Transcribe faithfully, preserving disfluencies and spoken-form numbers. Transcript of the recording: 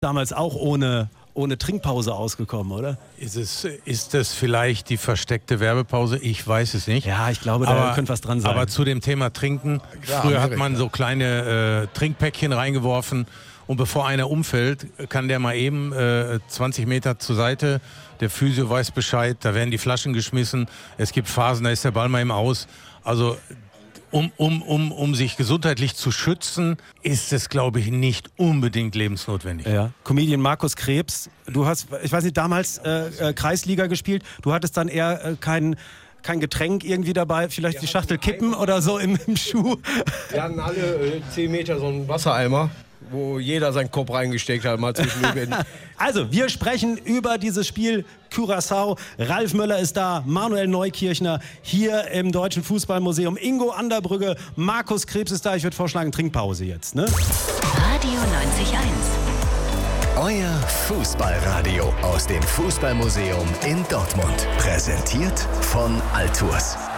damals auch ohne, ohne Trinkpause ausgekommen, oder? Ist es, ist es vielleicht die versteckte Werbepause? Ich weiß es nicht. Ja, ich glaube, da aber, könnte was dran sein. Aber zu dem Thema Trinken, Ja, früher Amerika. hat man so kleine äh, Trinkpäckchen reingeworfen und bevor einer umfällt, kann der mal eben äh, zwanzig Meter zur Seite, der Physio weiß Bescheid, da werden die Flaschen geschmissen, es gibt Phasen, da ist der Ball mal eben aus. Also um, um, um, um sich gesundheitlich zu schützen, ist es, glaube ich, nicht unbedingt lebensnotwendig. Ja. Comedian Markus Krebs, du hast, ich weiß nicht, damals äh, äh, Kreisliga gespielt, du hattest dann eher äh, kein, kein Getränk irgendwie dabei, vielleicht die Schachtel Kippen oder so im, im Schuh. Wir hatten alle äh, zehn Meter so einen Wassereimer, wo jeder seinen Kopf reingesteckt hat, mal zwischendurch. Also, wir sprechen über dieses Spiel Curaçao. Ralf Möller ist da, Manuel Neukirchner hier im Deutschen Fußballmuseum, Ingo Anderbrügge, Markus Krebs ist da. Ich würde vorschlagen, Trinkpause jetzt, ne? Radio neunzig Komma eins. Euer Fußballradio aus dem Fußballmuseum in Dortmund. Präsentiert von Altours.